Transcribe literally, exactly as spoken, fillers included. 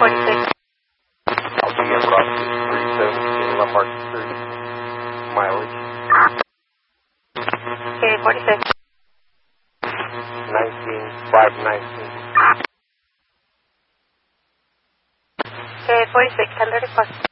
forty-six. I'll be across three seventeen La Mark Street. Mileage. K forty-six. nineteen five nineteen. K forty-six, ten thirty-four.